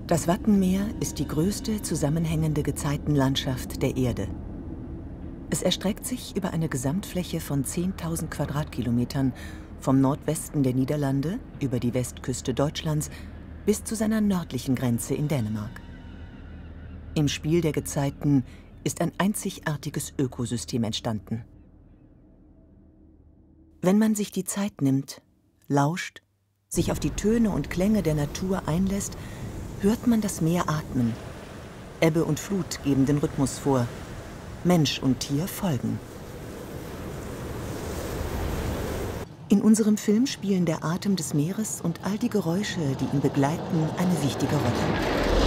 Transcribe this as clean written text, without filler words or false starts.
Das Wattenmeer ist die größte zusammenhängende Gezeitenlandschaft der Erde. Es erstreckt sich über eine Gesamtfläche von 10.000 Quadratkilometern vom Nordwesten der Niederlande über die Westküste Deutschlands bis zu seiner nördlichen Grenze in Dänemark. Im Spiel der Gezeiten ist ein einzigartiges Ökosystem entstanden. Wenn man sich die Zeit nimmt, lauscht, sich auf die Töne und Klänge der Natur einlässt, hört man das Meer atmen. Ebbe und Flut geben den Rhythmus vor. Mensch und Tier folgen. In unserem Film spielen der Atem des Meeres und all die Geräusche, die ihn begleiten, eine wichtige Rolle.